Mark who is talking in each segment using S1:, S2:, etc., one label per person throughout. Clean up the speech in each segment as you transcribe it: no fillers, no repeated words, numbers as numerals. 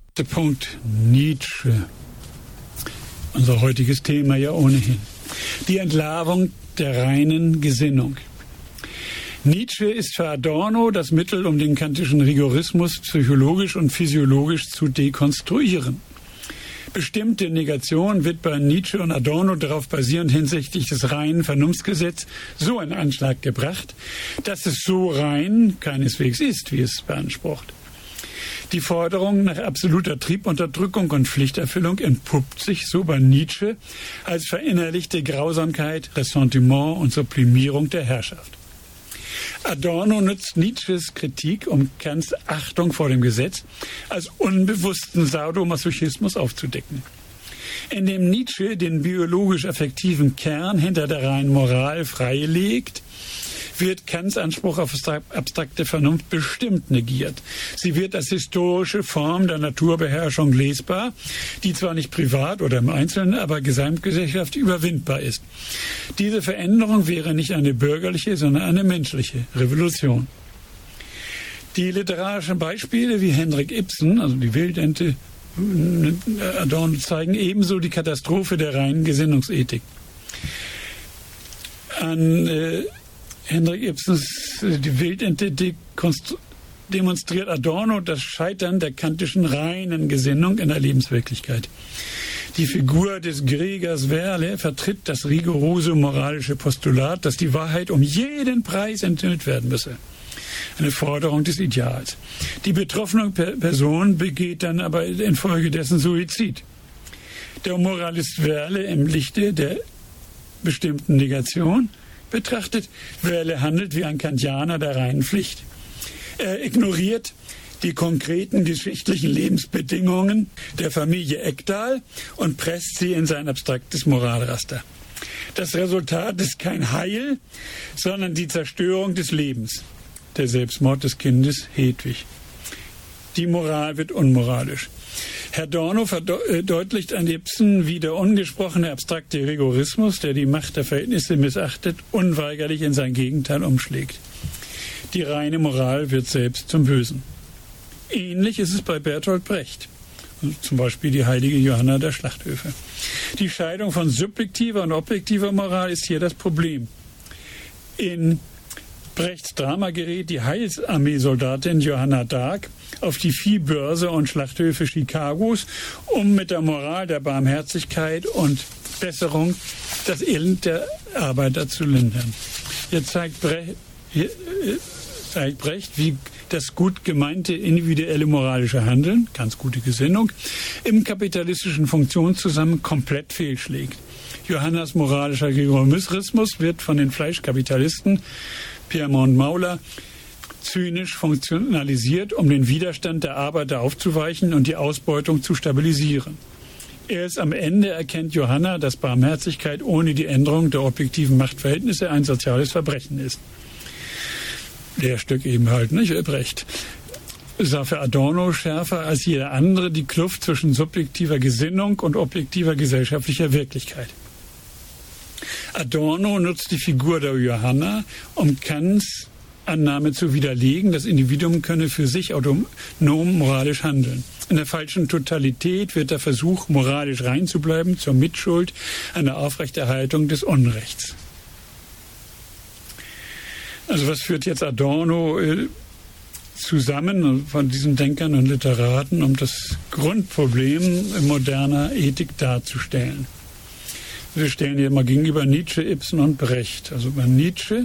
S1: Der Punkt Nietzsche. Unser heutiges Thema ja ohnehin. Die Entlarvung der reinen Gesinnung. Nietzsche ist für Adorno das Mittel, um den kantischen Rigorismus psychologisch und physiologisch zu dekonstruieren. Bestimmte Negation wird bei Nietzsche und Adorno darauf basierend hinsichtlich des reinen Vernunftsgesetzes so in Anschlag gebracht, dass es so rein keineswegs ist, wie es beansprucht. Die Forderung nach absoluter Triebunterdrückung und Pflichterfüllung entpuppt sich so bei Nietzsche als verinnerlichte Grausamkeit, Ressentiment und Sublimierung der Herrschaft. Adorno nutzt Nietzsches Kritik, um Kants Achtung vor dem Gesetz als unbewussten Sadomasochismus aufzudecken. Indem Nietzsche den biologisch-affektiven Kern hinter der reinen Moral freilegt, wird Kants Anspruch auf abstrakte Vernunft bestimmt negiert. Sie wird als historische Form der Naturbeherrschung lesbar, die zwar nicht privat oder im Einzelnen, aber gesamtgesellschaftlich überwindbar ist. Diese Veränderung wäre nicht eine bürgerliche, sondern eine menschliche Revolution. Die literarischen Beispiele wie Henrik Ibsen, also die Wildente, Adorno, zeigen ebenso die Katastrophe der reinen Gesinnungsethik. An Henrik Ibsens Die Wildente demonstriert Adorno das Scheitern der kantischen reinen Gesinnung in der Lebenswirklichkeit. Die Figur des Gregers Werle vertritt das rigorose moralische Postulat, dass die Wahrheit um jeden Preis enthüllt werden müsse. Eine Forderung des Ideals. Die betroffene Person begeht dann aber infolgedessen Suizid. Der Moralist Werle im Lichte der bestimmten Negation betrachtet, Werle handelt wie ein Kantianer der reinen Pflicht. Er ignoriert die konkreten geschichtlichen Lebensbedingungen der Familie Ekdal und presst sie in sein abstraktes Moralraster. Das Resultat ist kein Heil, sondern die Zerstörung des Lebens. Der Selbstmord des Kindes Hedwig. Die Moral wird unmoralisch. Herr Adorno verdeutlicht an Ibsen, wie der ungesprochene abstrakte Rigorismus, der die Macht der Verhältnisse missachtet, unweigerlich in sein Gegenteil umschlägt. Die reine Moral wird selbst zum Bösen. Ähnlich ist es bei Bertolt Brecht, zum Beispiel die heilige Johanna der Schlachthöfe. Die Scheidung von subjektiver und objektiver Moral ist hier das Problem. In Brechts Drama gerät die Heilsarmee-Soldatin Johanna Dark auf die Viehbörse und Schlachthöfe Chicagos, um mit der Moral der Barmherzigkeit und Besserung das Elend der Arbeiter zu lindern. Hier zeigt Brecht, wie das gut gemeinte individuelle moralische Handeln, ganz gute Gesinnung, im kapitalistischen Funktionszusammenhang komplett fehlschlägt. Johannas moralischer Rigorismus wird von den Fleischkapitalisten Piermont Mauler zynisch funktionalisiert, um den Widerstand der Arbeiter aufzuweichen und die Ausbeutung zu stabilisieren. Erst am Ende erkennt Johanna, dass Barmherzigkeit ohne die Änderung der objektiven Machtverhältnisse ein soziales Verbrechen ist. Lehrstück eben halt, nicht? Brecht sah für Adorno schärfer als jeder andere die Kluft zwischen subjektiver Gesinnung und objektiver gesellschaftlicher Wirklichkeit. Adorno nutzt die Figur der Johanna, um Kants Annahme zu widerlegen, das Individuum könne für sich autonom moralisch handeln. In der falschen Totalität wird der Versuch, moralisch rein zu bleiben, zur Mitschuld an der Aufrechterhaltung des Unrechts. Also was führt jetzt Adorno zusammen von diesen Denkern und Literaten, um das Grundproblem moderner Ethik darzustellen? Wir stellen hier mal gegenüber Nietzsche, Ibsen und Brecht. Also bei Nietzsche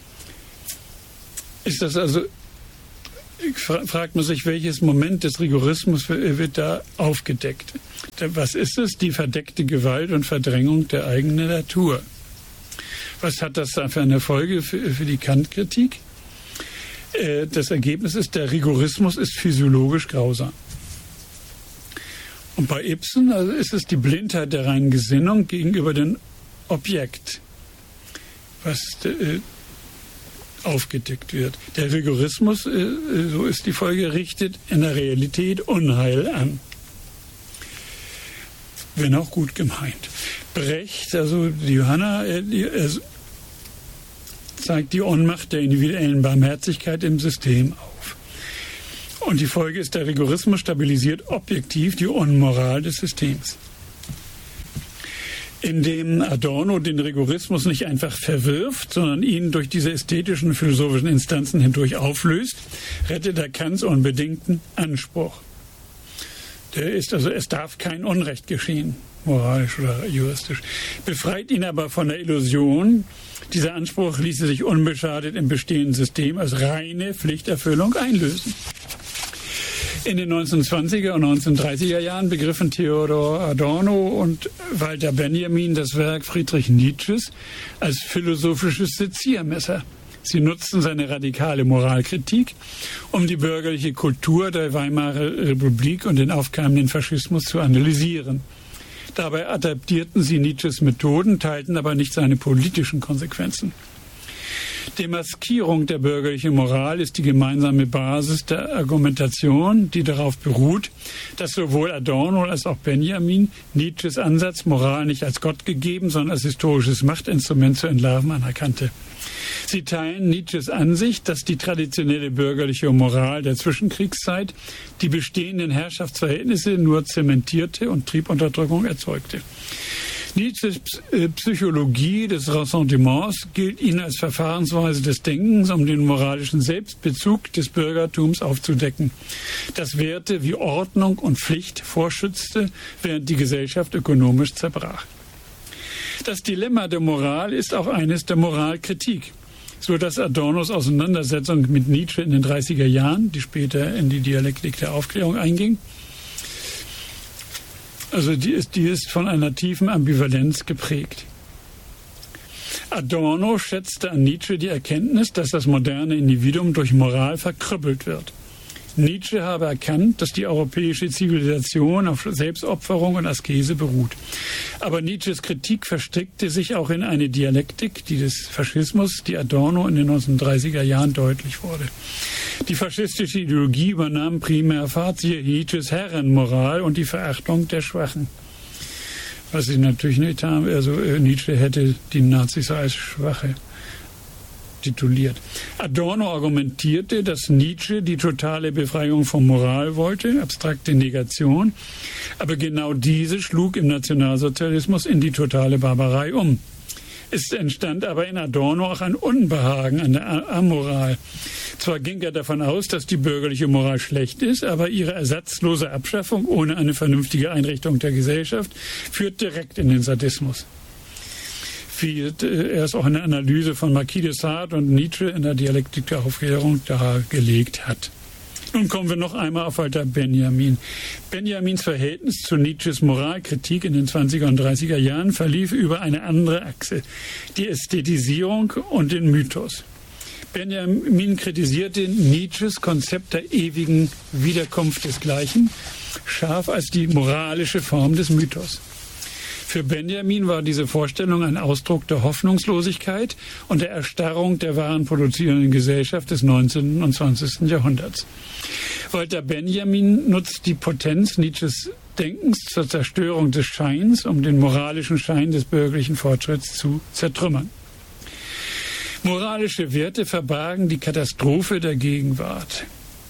S1: ist das also, fragt man sich, welches Moment des Rigorismus wird da aufgedeckt? Was ist es? Die verdeckte Gewalt und Verdrängung der eigenen Natur. Was hat das da für eine Folge für die Kant-Kritik? Das Ergebnis ist, der Rigorismus ist physiologisch grausam. Und bei Ibsen also ist es die Blindheit der reinen Gesinnung gegenüber dem Objekt, was aufgedeckt wird. Der Rigorismus, so ist die Folge, richtet in der Realität Unheil an. Wenn auch gut gemeint. Brecht, also die Johanna, zeigt die Ohnmacht der individuellen Barmherzigkeit im System auf. Und die Folge ist, der Rigorismus stabilisiert objektiv die Unmoral des Systems. Indem Adorno den Rigorismus nicht einfach verwirft, sondern ihn durch diese ästhetischen und philosophischen Instanzen hindurch auflöst, rettet er Kants unbedingten Anspruch. Der ist also, es darf kein Unrecht geschehen, moralisch oder juristisch. Befreit ihn aber von der Illusion, dieser Anspruch ließe sich unbeschadet im bestehenden System als reine Pflichterfüllung einlösen. In den 1920er und 1930er Jahren begriffen Theodor Adorno und Walter Benjamin das Werk Friedrich Nietzsches als philosophisches Seziermesser. Sie nutzten seine radikale Moralkritik, um die bürgerliche Kultur der Weimarer Republik und den aufkeimenden Faschismus zu analysieren. Dabei adaptierten sie Nietzsches Methoden, teilten aber nicht seine politischen Konsequenzen. Demaskierung der bürgerlichen Moral ist die gemeinsame Basis der Argumentation, die darauf beruht, dass sowohl Adorno als auch Benjamin Nietzsches Ansatz, Moral nicht als Gott gegeben, sondern als historisches Machtinstrument zu entlarven anerkannte. Sie teilen Nietzsches Ansicht, dass die traditionelle bürgerliche Moral der Zwischenkriegszeit die bestehenden Herrschaftsverhältnisse nur zementierte und Triebunterdrückung erzeugte. Nietzsches Psychologie des Ressentiments gilt ihnen als Verfahrensweise des Denkens, um den moralischen Selbstbezug des Bürgertums aufzudecken, das Werte wie Ordnung und Pflicht vorschützte, während die Gesellschaft ökonomisch zerbrach. Das Dilemma der Moral ist auch eines der Moralkritik, so dass Adornos Auseinandersetzung mit Nietzsche in den 30er Jahren, die später in die Dialektik der Aufklärung einging, also die ist von einer tiefen Ambivalenz geprägt. Adorno schätzte an Nietzsche die Erkenntnis, dass das moderne Individuum durch Moral verkrüppelt wird. Nietzsche habe erkannt, dass die europäische Zivilisation auf Selbstopferung und Askese beruht. Aber Nietzsches Kritik verstrickte sich auch in eine Dialektik, die des Faschismus, die Adorno in den 1930er Jahren deutlich wurde. Die faschistische Ideologie übernahm primär Nietzsches Herrenmoral und die Verachtung der Schwachen. Was sie natürlich nicht haben, also Nietzsche hätte die Nazis als Schwache tituliert. Adorno argumentierte, dass Nietzsche die totale Befreiung von Moral wollte, abstrakte Negation, aber genau diese schlug im Nationalsozialismus in die totale Barbarei um. Es entstand aber in Adorno auch ein Unbehagen an der Amoral. Zwar ging er davon aus, dass die bürgerliche Moral schlecht ist, aber ihre ersatzlose Abschaffung ohne eine vernünftige Einrichtung der Gesellschaft führt direkt in den Sadismus. Wie er es auch in der Analyse von Marquis de Sade und Nietzsche in der Dialektik der Aufklärung dargelegt hat. Nun kommen wir noch einmal auf Walter Benjamin. Benjamins Verhältnis zu Nietzsches Moralkritik in den 20er und 30er Jahren verlief über eine andere Achse, die Ästhetisierung und den Mythos. Benjamin kritisierte Nietzsches Konzept der ewigen Wiederkunft desgleichen, scharf als die moralische Form des Mythos. Für Benjamin war diese Vorstellung ein Ausdruck der Hoffnungslosigkeit und der Erstarrung der warenproduzierenden Gesellschaft des 19. und 20. Jahrhunderts. Walter Benjamin nutzt die Potenz Nietzsches Denkens zur Zerstörung des Scheins, um den moralischen Schein des bürgerlichen Fortschritts zu zertrümmern. Moralische Werte verbargen die Katastrophe der Gegenwart.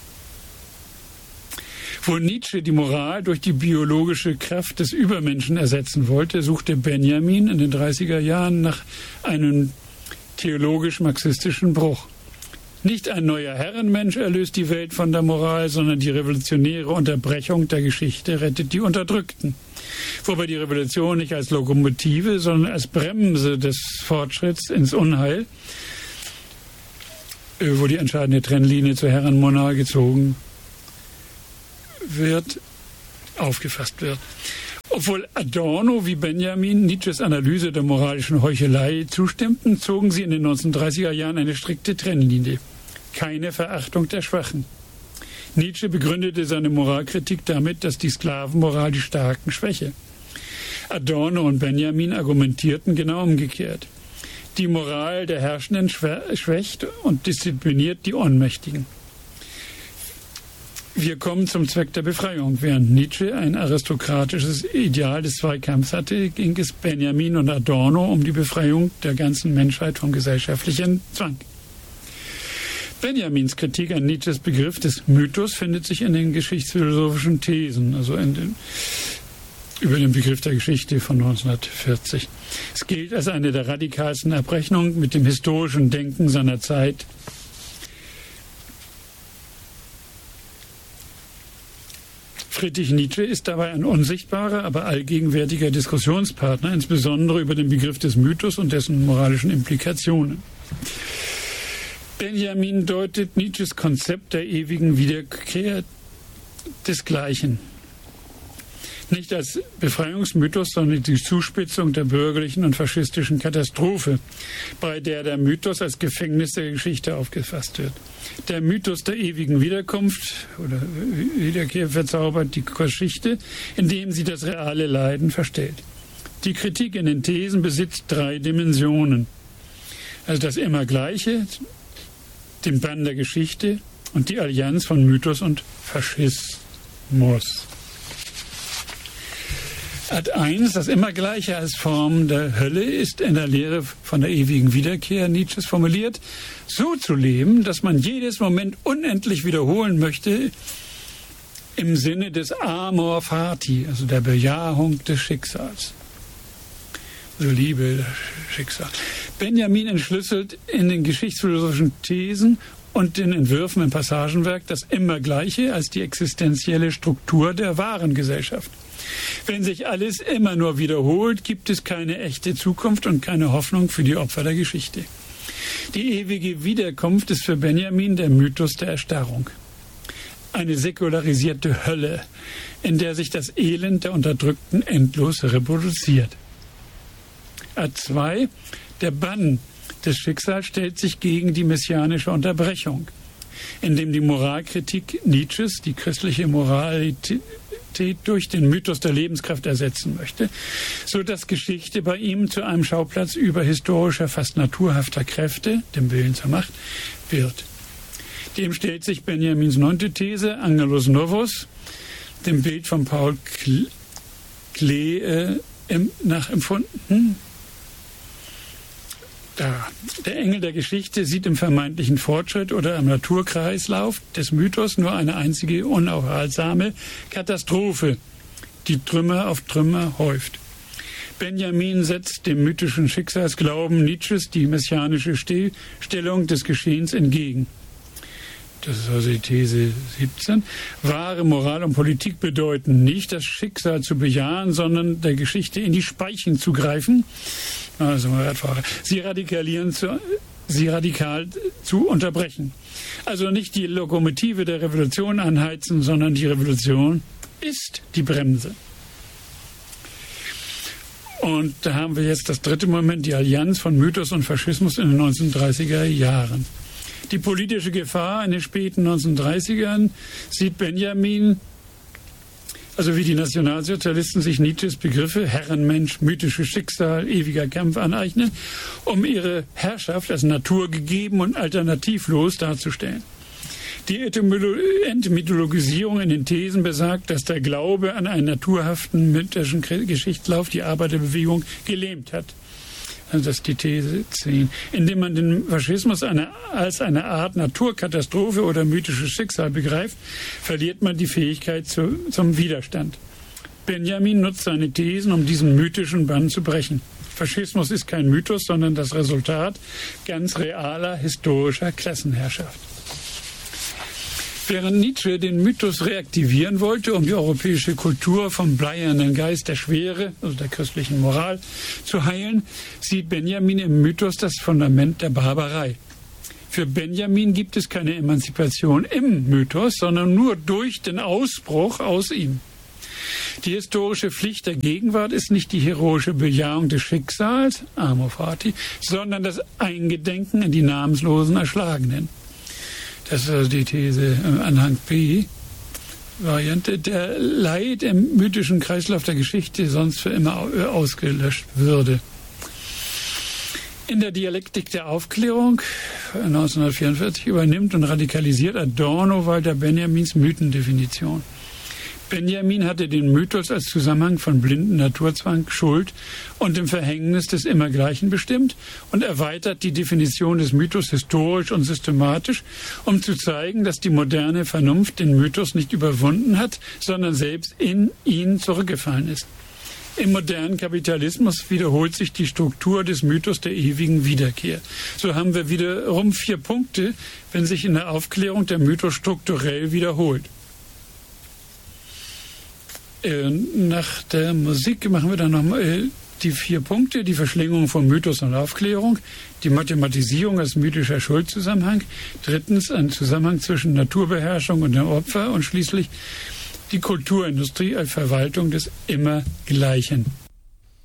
S1: Wo Nietzsche die Moral durch die biologische Kraft des Übermenschen ersetzen wollte, suchte Benjamin in den 30er Jahren nach einem theologisch-marxistischen Bruch. Nicht ein neuer Herrenmensch erlöst die Welt von der Moral, sondern die revolutionäre Unterbrechung der Geschichte rettet die Unterdrückten. Wobei die Revolution nicht als Lokomotive, sondern als Bremse des Fortschritts ins Unheil, wo die entscheidende Trennlinie zur Herrenmoral gezogen wird, aufgefasst wird. Obwohl Adorno wie Benjamin Nietzsches Analyse der moralischen Heuchelei zustimmten, zogen sie in den 1930er Jahren eine strikte Trennlinie. Keine Verachtung der Schwachen. Nietzsche begründete seine Moralkritik damit, dass die Sklavenmoral die Starken schwäche. Adorno und Benjamin argumentierten genau umgekehrt. Die Moral der Herrschenden schwächt und diszipliniert die Ohnmächtigen. Wir kommen zum Zweck der Befreiung. Während Nietzsche ein aristokratisches Ideal des Zweikampfs hatte, ging es Benjamin und Adorno um die Befreiung der ganzen Menschheit vom gesellschaftlichen Zwang. Benjamins Kritik an Nietzsches Begriff des Mythos findet sich in den geschichtsphilosophischen Thesen, also über den Begriff der Geschichte von 1940. Es gilt als eine der radikalsten Abrechnungen mit dem historischen Denken seiner Zeit. Friedrich Nietzsche ist dabei ein unsichtbarer, aber allgegenwärtiger Diskussionspartner, insbesondere über den Begriff des Mythos und dessen moralischen Implikationen. Benjamin deutet Nietzsches Konzept der ewigen Wiederkehr desgleichen nicht als Befreiungsmythos, sondern die Zuspitzung der bürgerlichen und faschistischen Katastrophe, bei der der Mythos als Gefängnis der Geschichte aufgefasst wird. Der Mythos der ewigen Wiederkunft oder Wiederkehr verzaubert die Geschichte, indem sie das reale Leiden verstellt. Die Kritik in den Thesen besitzt 3 Dimensionen. Also das Immergleiche, den Bann der Geschichte und die Allianz von Mythos und Faschismus. Ad 1, das Immergleiche als Form der Hölle, ist in der Lehre von der ewigen Wiederkehr Nietzsches formuliert, so zu leben, dass man jedes Moment unendlich wiederholen möchte, im Sinne des Amor Fati, also der Bejahung des Schicksals. Also Liebe, Schicksal. Benjamin entschlüsselt in den geschichtsphilosophischen Thesen und den Entwürfen im Passagenwerk das Immergleiche als die existenzielle Struktur der wahren Gesellschaft. Wenn sich alles immer nur wiederholt, gibt es keine echte Zukunft und keine Hoffnung für die Opfer der Geschichte. Die ewige Wiederkunft ist für Benjamin der Mythos der Erstarrung. Eine säkularisierte Hölle, in der sich das Elend der Unterdrückten endlos reproduziert. Ad 2, der Bann des Schicksals stellt sich gegen die messianische Unterbrechung, indem die Moralkritik Nietzsches die christliche Moralität durch den Mythos der Lebenskraft ersetzen möchte, so dass Geschichte bei ihm zu einem Schauplatz überhistorischer, fast naturhafter Kräfte, dem Willen zur Macht, wird. Dem stellt sich Benjamins 9. These, Angelus Novus, dem Bild von Paul Klee nachempfunden. Der Engel der Geschichte sieht im vermeintlichen Fortschritt oder im Naturkreislauf des Mythos nur eine einzige unaufhaltsame Katastrophe, die Trümmer auf Trümmer häuft. Benjamin setzt dem mythischen Schicksalsglauben Nietzsches die messianische Stellung des Geschehens entgegen. Das ist also die These 17. Wahre Moral und Politik bedeuten nicht, das Schicksal zu bejahen, sondern der Geschichte in die Speichen zu greifen. Also sie radikal zu unterbrechen. Also nicht die Lokomotive der Revolution anheizen, sondern die Revolution ist die Bremse. Und da haben wir jetzt das 3. Moment, die Allianz von Mythos und Faschismus in den 1930er Jahren. Die politische Gefahr in den späten 1930ern sieht Benjamin, also wie die Nationalsozialisten sich Nietzsches Begriffe Herrenmensch, mythisches Schicksal, ewiger Kampf aneignen, um ihre Herrschaft als naturgegeben und alternativlos darzustellen. Die Entmythologisierung in den Thesen besagt, dass der Glaube an einen naturhaften mythischen Geschichtslauf die Arbeiterbewegung gelähmt hat. Also das ist die These 10. Indem man den Faschismus als eine Art Naturkatastrophe oder mythisches Schicksal begreift, verliert man die Fähigkeit zum Widerstand. Benjamin nutzt seine Thesen, um diesen mythischen Bann zu brechen. Faschismus ist kein Mythos, sondern das Resultat ganz realer historischer Klassenherrschaft. Während Nietzsche den Mythos reaktivieren wollte, um die europäische Kultur vom bleiernen Geist der Schwere, also der christlichen Moral, zu heilen, sieht Benjamin im Mythos das Fundament der Barbarei. Für Benjamin gibt es keine Emanzipation im Mythos, sondern nur durch den Ausbruch aus ihm. Die historische Pflicht der Gegenwart ist nicht die heroische Bejahung des Schicksals, Amor Fati, sondern das Eingedenken an die namenslosen Erschlagenen. Das ist also die These im Anhang B-Variante. Der Leid im mythischen Kreislauf der Geschichte sonst für immer ausgelöscht würde. In der Dialektik der Aufklärung 1944 übernimmt und radikalisiert Adorno Walter Benjamins Mythendefinition. Benjamin hatte den Mythos als Zusammenhang von blinden Naturzwang, Schuld und dem Verhängnis des Immergleichen bestimmt und erweitert die Definition des Mythos historisch und systematisch, um zu zeigen, dass die moderne Vernunft den Mythos nicht überwunden hat, sondern selbst in ihn zurückgefallen ist. Im modernen Kapitalismus wiederholt sich die Struktur des Mythos der ewigen Wiederkehr. So haben wir wiederum 4 Punkte, wenn sich in der Aufklärung der Mythos strukturell wiederholt. Nach der Musik machen wir dann nochmal die 4 Punkte: die Verschlingung von Mythos und Aufklärung, die Mathematisierung als mythischer Schuldzusammenhang, 3. ein Zusammenhang zwischen Naturbeherrschung und dem Opfer und schließlich die Kulturindustrie als Verwaltung des Immergleichen.